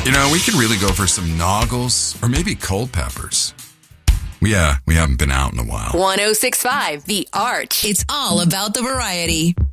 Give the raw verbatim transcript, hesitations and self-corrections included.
You know, we could really go for some noggles or maybe cold peppers. Yeah, we haven't been out in a while. one oh six point five The Arch. It's all about the variety.